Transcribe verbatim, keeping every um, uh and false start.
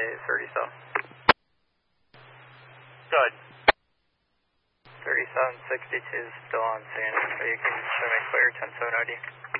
thirty-seven. Good. thirty-seven sixty-two is still on scene, so you can show me clear ten seven O D.